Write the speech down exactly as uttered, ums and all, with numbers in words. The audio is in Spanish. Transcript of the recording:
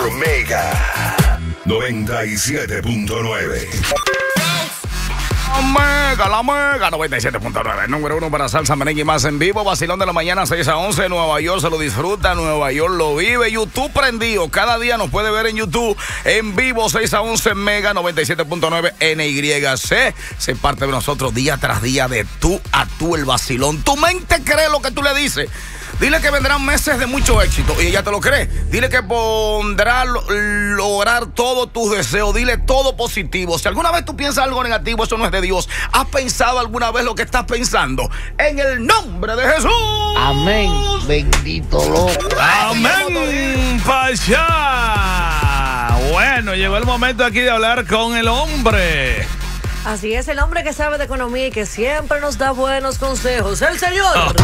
Mega noventa y siete punto nueve. Mega, la Mega noventa y siete punto nueve, número uno para salsa, merengue y más en vivo. Vacilón de la mañana, seis a once. Nueva York se lo disfruta, Nueva York lo vive. YouTube prendido, cada día nos puede ver en YouTube en vivo, seis a once, Mega noventa y siete punto nueve N Y C. Se parte de nosotros día tras día, de tú a tú el vacilón. Tu mente cree lo que tú le dices. Dile que vendrán meses de mucho éxito y ella te lo cree. Dile que pondrá lograr todos tus deseos. Dile todo positivo. Si alguna vez tú piensas algo negativo, eso no es de Dios. ¿Has pensado alguna vez lo que estás pensando? En el nombre de Jesús. Amén. Bendito loco. Amén. Pachá. Bueno, llegó el momento aquí de hablar con el hombre. Así es, el hombre que sabe de economía y que siempre nos da buenos consejos. El señor